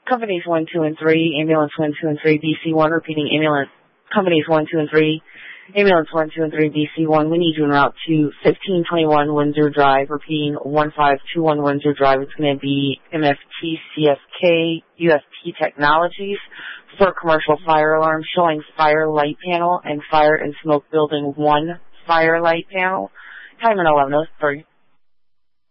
Companies 1, 2, and 3, ambulance 1, 2, and 3, BC1, repeating ambulance. Companies 1, 2, and 3, ambulance 1, 2, and 3, BC1. We need you en route to 1521 Windsor Drive, repeating 1521 Windsor Drive. It's going to be MFT CFK UFT Technologies for commercial fire alarm showing fire light panel and fire and smoke building 1 fire light panel. Time at 11:03.